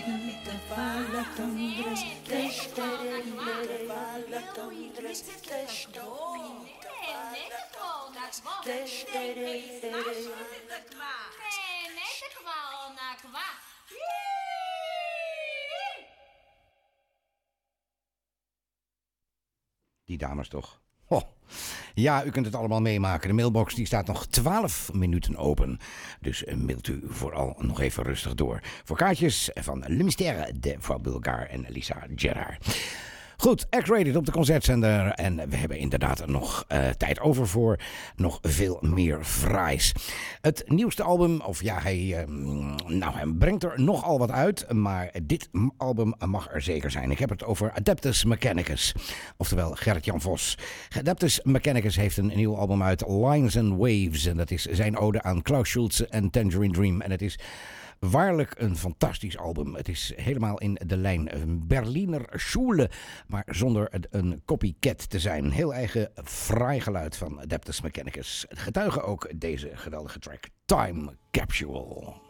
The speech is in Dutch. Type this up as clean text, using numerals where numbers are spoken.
Die dames toch. Oh. Ja, u kunt het allemaal meemaken. De mailbox die staat nog 12 minuten open. Dus mailt u vooral nog even rustig door. Voor kaartjes van Le Mystère de Foy Bulgar en Lisa Gerard. Goed, X-Rated op de concertzender. En we hebben inderdaad nog tijd over voor nog veel meer fraais. Het nieuwste album, of ja, hij brengt er nogal wat uit. Maar dit album mag er zeker zijn. Ik heb het over Adeptus Mechanicus. Oftewel Gerrit-Jan Vos. Adeptus Mechanicus heeft een nieuw album uit, Lines and Waves. En dat is zijn ode aan Klaus Schulze en Tangerine Dream. En het is waarlijk een fantastisch album. Het is helemaal in de lijn Berliner Schule, maar zonder een copycat te zijn. Heel eigen fraai geluid van Adeptus Mechanicus. Getuige ook deze geweldige track Time Capsule.